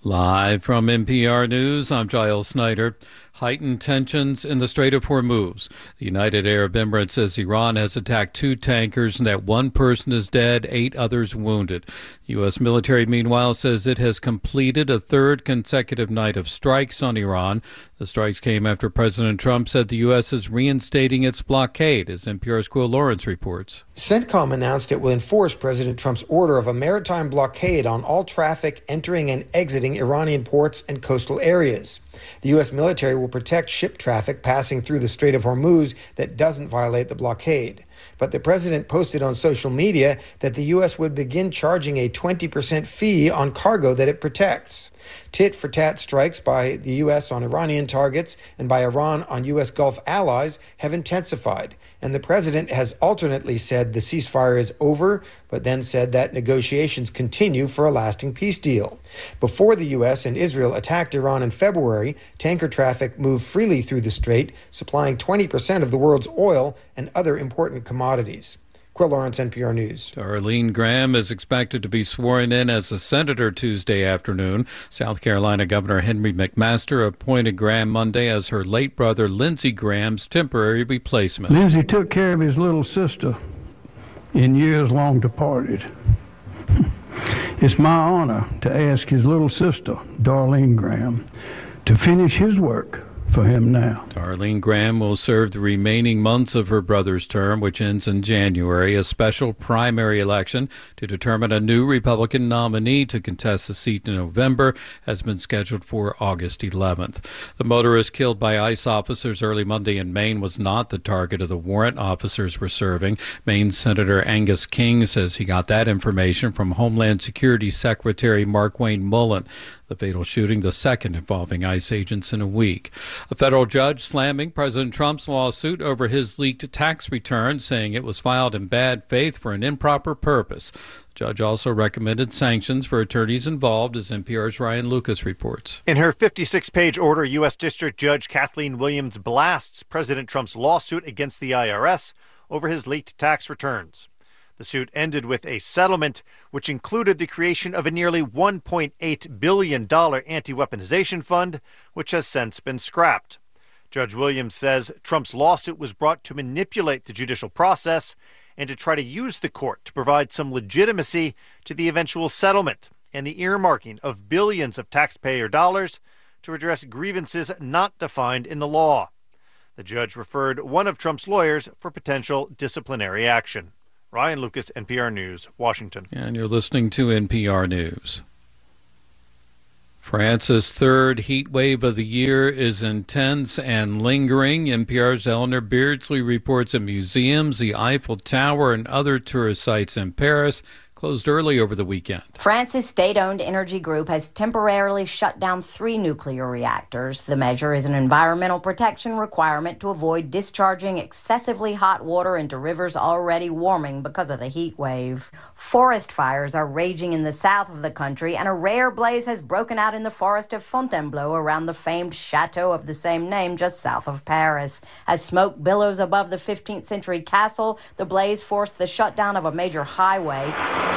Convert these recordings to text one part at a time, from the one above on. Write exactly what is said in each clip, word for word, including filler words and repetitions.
Live from N P R News, I'm Giles Snyder. Heightened tensions in the Strait of Hormuz. The United Arab Emirates says Iran has attacked two tankers and that one person is dead, eight others wounded. U S military, meanwhile, says it has completed a third consecutive night of strikes on Iran. The strikes came after President Trump said the U S is reinstating its blockade, as N P R's Quill Lawrence reports. CENTCOM announced it will enforce President Trump's order of a maritime blockade on all traffic entering and exiting Iranian ports and coastal areas. The U S military will protect ship traffic passing through the Strait of Hormuz that doesn't violate the blockade. But the president posted on social media that the U S would begin charging a twenty percent fee on cargo that it protects. Tit-for-tat strikes by the U S on Iranian targets and by Iran on U S Gulf allies have intensified, and the president has alternately said the ceasefire is over, but then said that negotiations continue for a lasting peace deal. Before the U S and Israel attacked Iran in February, tanker traffic moved freely through the strait, supplying twenty percent of the world's oil and other important commodities. Quill Lawrence, N P R News. Darlene Graham is expected to be sworn in as a senator Tuesday afternoon. South Carolina Governor Henry McMaster appointed Graham Monday as her late brother Lindsey Graham's temporary replacement. Lindsey took care of his little sister in years long departed. It's my honor to ask his little sister, Darlene Graham, to finish his work for him now. Darlene Graham will serve the remaining months of her brother's term, which ends in January. A special primary election to determine a new Republican nominee to contest the seat in November has been scheduled for August eleventh. The motorist killed by ICE officers early Monday in Maine was not the target of the warrant officers were serving. Maine Senator Angus King says he got that information from Homeland Security Secretary Markwayne Mullin. The fatal shooting, the second involving ICE agents in a week. A federal judge slamming President Trump's lawsuit over his leaked tax return, saying it was filed in bad faith for an improper purpose. The judge also recommended sanctions for attorneys involved, as N P R's Ryan Lucas reports. In her fifty-six page order, U S. District Judge Kathleen Williams blasts President Trump's lawsuit against the I R S over his leaked tax returns. The suit ended with a settlement which included the creation of a nearly one point eight billion dollars anti-weaponization fund, which has since been scrapped. Judge Williams says Trump's lawsuit was brought to manipulate the judicial process and to try to use the court to provide some legitimacy to the eventual settlement and the earmarking of billions of taxpayer dollars to address grievances not defined in the law. The judge referred one of Trump's lawyers for potential disciplinary action. Ryan Lucas, N P R News, Washington. And you're listening to N P R News. France's third heat wave of the year is intense and lingering. N P R's Eleanor Beardsley reports that museums, the Eiffel Tower, and other tourist sites in Paris closed early over the weekend. France's state-owned energy group has temporarily shut down three nuclear reactors. The measure is an environmental protection requirement to avoid discharging excessively hot water into rivers already warming because of the heat wave. Forest fires are raging in the south of the country, and a rare blaze has broken out in the forest of Fontainebleau around the famed chateau of the same name just south of Paris. As smoke billows above the fifteenth century castle, the blaze forced the shutdown of a major highway.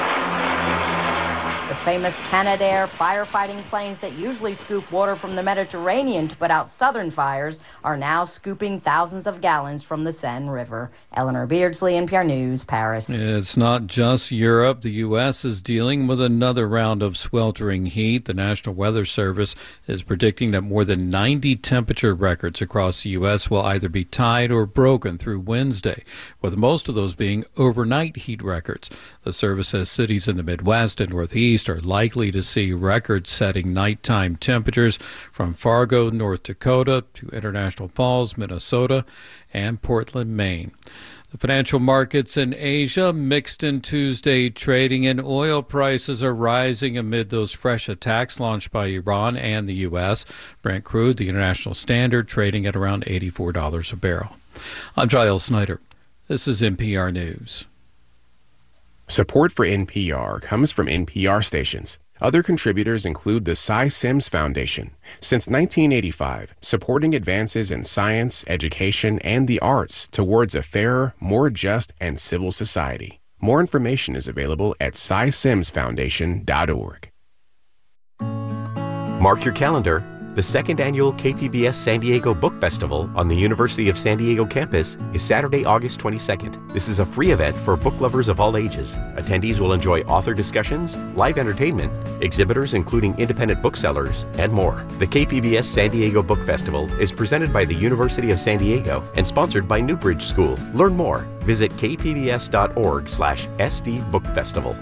The famous Canadair firefighting planes that usually scoop water from the Mediterranean to put out southern fires are now scooping thousands of gallons from the Seine River. Eleanor Beardsley, N P R News, Paris. It's not just Europe. The U S is dealing with another round of sweltering heat. The National Weather Service is predicting that more than ninety temperature records across the U S will either be tied or broken through Wednesday, with most of those being overnight heat records. The service says cities in the Midwest and Northeast are likely to see record-setting nighttime temperatures from Fargo, North Dakota, to International Falls, Minnesota, and Portland, Maine. The financial markets in Asia mixed in Tuesday trading, and oil prices are rising amid those fresh attacks launched by Iran and the U S. Brent crude, the international standard, trading at around eighty-four dollars a barrel. I'm Giles Snyder. This is N P R News. Support for N P R comes from N P R stations. Other contributors include the Cy Sims Foundation. Since nineteen eighty-five, supporting advances in science, education, and the arts towards a fairer, more just, and civil society. More information is available at cy sims foundation dot org. Mark your calendar. The second annual K P B S San Diego Book Festival on the University of San Diego campus is Saturday, August twenty-second. This is a free event for book lovers of all ages. Attendees will enjoy author discussions, live entertainment, exhibitors including independent booksellers, and more. The K P B S San Diego Book Festival is presented by the University of San Diego and sponsored by Newbridge School. Learn more. Visit k p b s dot org slash s d book festival.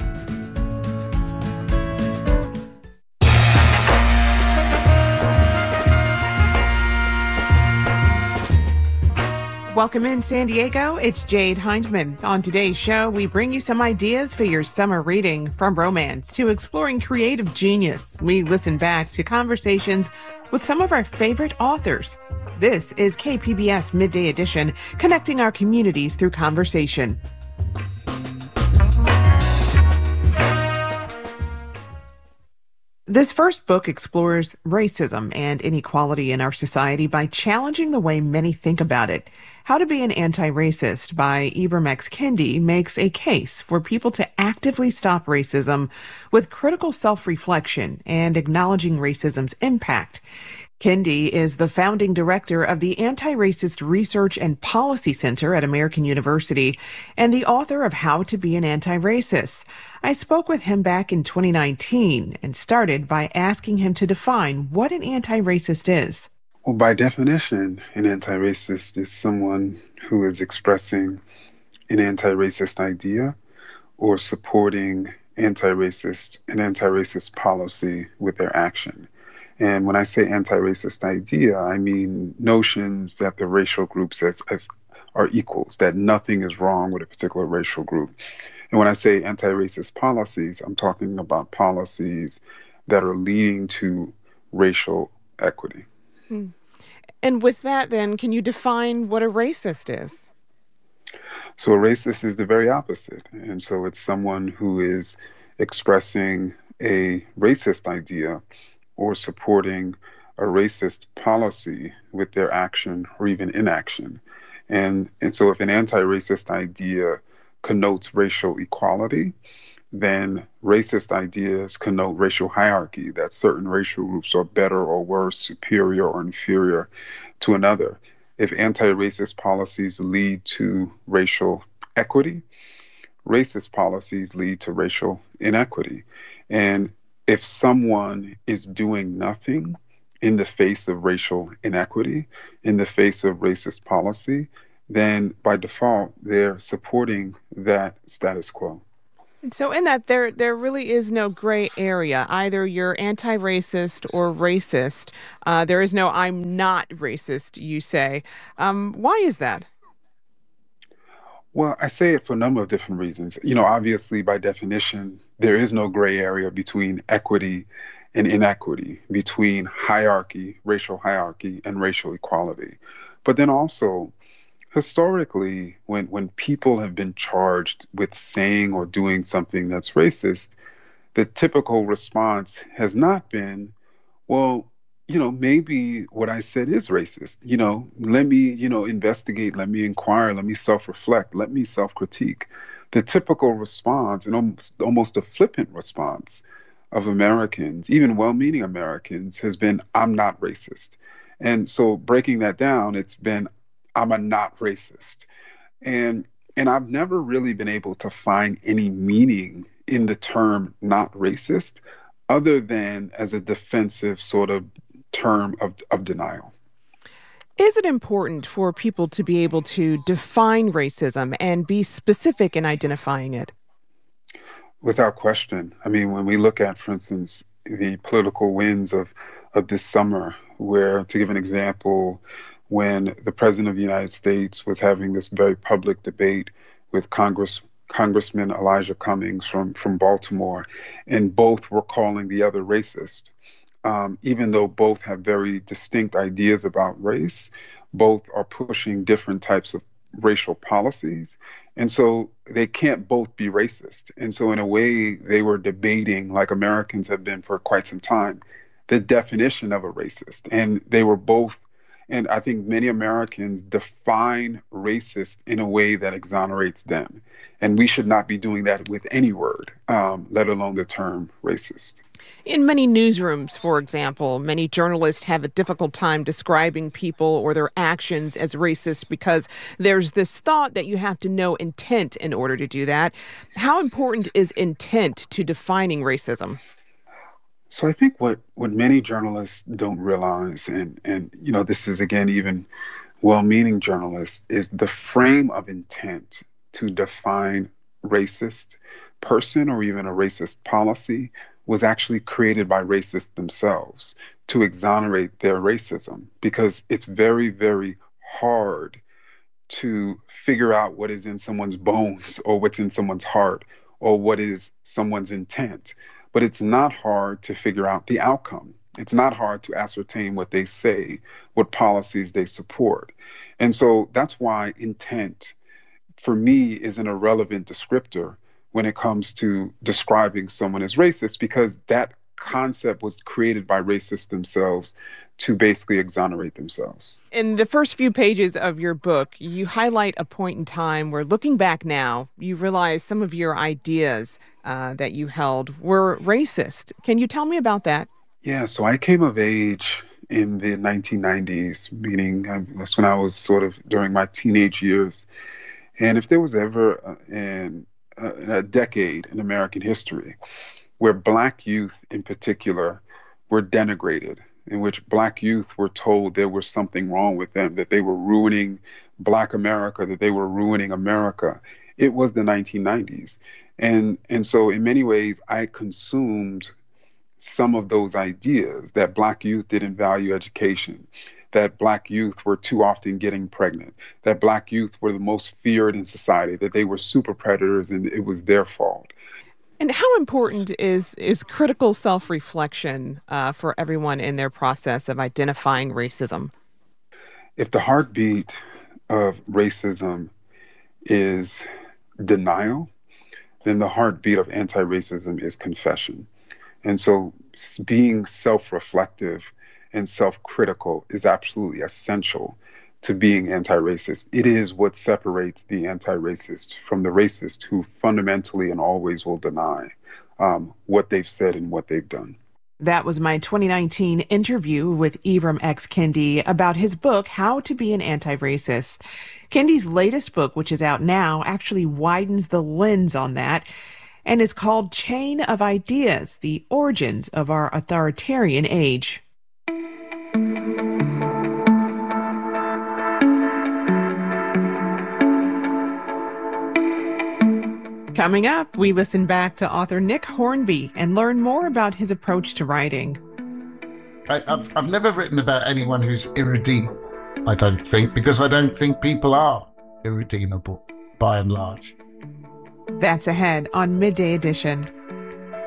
Welcome in San Diego, it's Jade Hindman. On today's show, we bring you some ideas for your summer reading. From romance to exploring creative genius, we listen back to conversations with some of our favorite authors. This is K P B S Midday Edition, connecting our communities through conversation. This first book explores racism and inequality in our society by challenging the way many think about it. How to Be an Anti-Racist by Ibram X. Kendi makes a case for people to actively stop racism with critical self-reflection and acknowledging racism's impact. Kendi is the founding director of the Anti-Racist Research and Policy Center at American University and the author of How to Be an Anti-Racist. I spoke with him back in twenty nineteen and started by asking him to define what an anti-racist is. Well, by definition, an anti-racist is someone who is expressing an anti-racist idea or supporting anti-racist an anti-racist policy with their action. And when I say anti-racist idea, I mean notions that the racial groups as, as are equals, that nothing is wrong with a particular racial group. And when I say anti-racist policies, I'm talking about policies that are leading to racial equity. Hmm. And with that, then, can you define what a racist is? So a racist is the very opposite. And so it's someone who is expressing a racist idea or supporting a racist policy with their action or even inaction. And, and so if an anti-racist idea connotes racial equality, then racist ideas connote racial hierarchy, that certain racial groups are better or worse, superior or inferior to another. If anti-racist policies lead to racial equity, racist policies lead to racial inequity. And if someone is doing nothing in the face of racial inequity, in the face of racist policy, then by default, they're supporting that status quo. And so in that, there there really is no gray area. Either you're anti-racist or racist. Uh, there is no I'm not racist, you say. Um, why is that? Well, I say it for a number of different reasons. You know, obviously, by definition, there is no gray area between equity and inequity, between hierarchy, racial hierarchy, and racial equality. But then also, historically, when, when people have been charged with saying or doing something that's racist, the typical response has not been, well, you know, maybe what I said is racist. You know, let me, you know, investigate, let me inquire, let me self-reflect, let me self-critique. The typical response, and almost, almost a flippant response of Americans, even well-meaning Americans, has been, I'm not racist. And so breaking that down, it's been, I'm a not racist. And and I've never really been able to find any meaning in the term not racist other than as a defensive sort of term of, of denial. Is it important for people to be able to define racism and be specific in identifying it? Without question. I mean, when we look at, for instance, the political winds of, of this summer, where, to give an example, when the President of the United States was having this very public debate with Congress, Congressman Elijah Cummings from, from Baltimore, and both were calling the other racist. Um, even though both have very distinct ideas about race, both are pushing different types of racial policies. And so they can't both be racist. And so in a way, they were debating, like Americans have been for quite some time, the definition of a racist. And they were both And I think many Americans define racist in a way that exonerates them. And we should not be doing that with any word, um, let alone the term racist. In many newsrooms, for example, many journalists have a difficult time describing people or their actions as racist because there's this thought that you have to know intent in order to do that. How important is intent to defining racism? So I think what, what many journalists don't realize, and, and you know, this is, again, even well-meaning journalists, is the frame of intent to define racist person or even a racist policy was actually created by racists themselves to exonerate their racism, because it's very, very hard to figure out what is in someone's bones or what's in someone's heart or what is someone's intent. But it's not hard to figure out the outcome. It's not hard to ascertain what they say, what policies they support. And so that's why intent, for me, is an irrelevant descriptor when it comes to describing someone as racist, because that concept was created by racists themselves to basically exonerate themselves. In the first few pages of your book, you highlight a point in time where, looking back now, you realize some of your ideas uh, that you held were racist. Can you tell me about that? Yeah, so I came of age in the nineteen nineties, meaning uh, that's when I was sort of during my teenage years. And if there was ever uh, an a decade in American history where Black youth in particular were denigrated, in which Black youth were told there was something wrong with them, that they were ruining Black America, that they were ruining America, it was the nineteen nineties. And, and so in many ways, I consumed some of those ideas that Black youth didn't value education, that Black youth were too often getting pregnant, that Black youth were the most feared in society, that they were super predators and it was their fault. And how important is is critical self-reflection uh, for everyone in their process of identifying racism? If the heartbeat of racism is denial, then the heartbeat of anti-racism is confession. And so being self-reflective and self-critical is absolutely essential to being anti-racist. It is what separates the anti-racist from the racist who fundamentally and always will deny um, what they've said and what they've done. That was my twenty nineteen interview with Ibram X. Kendi about his book, How to Be an Anti-Racist. Kendi's latest book, which is out now, actually widens the lens on that and is called Chain of Ideas, The Origins of Our Authoritarian Age. Coming up, we listen back to author Nick Hornby and learn more about his approach to writing. I, I've, I've never written about anyone who's irredeemable, I don't think, because I don't think people are irredeemable, by and large. That's ahead on Midday Edition.